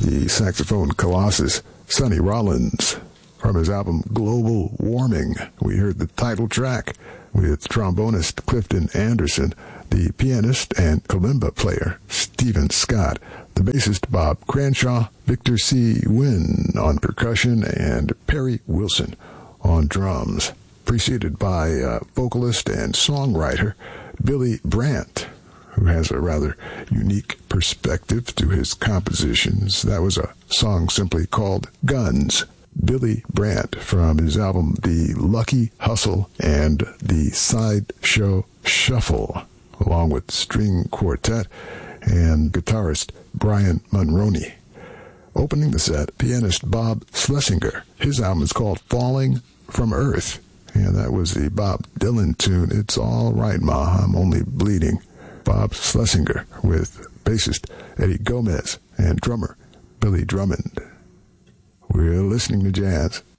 the saxophone colossus Sonny Rollins. From his album Global Warming, we heard the title track with trombonist Clifton Anderson, the pianist and kalimba player Stephen Scott, the bassist Bob Cranshaw, Victor C. Wynn on percussion, and Perry Wilson on drums, preceded by vocalist and songwriter Billy Brandt, who has a rather unique perspective to his compositions. That was a song simply called Guns. Billy Brandt from his album The Lucky Hustle and The Sideshow Shuffle, along with string quartet and guitarist Brian Mulroney. Opening the set, pianist Bob Schlesinger. His album is called Falling from Earth, and that was the Bob Dylan tune, It's All Right Ma, I'm Only Bleeding. Bob Schlesinger with bassist Eddie Gomez and drummer Billy Drummond. We're listening to jazz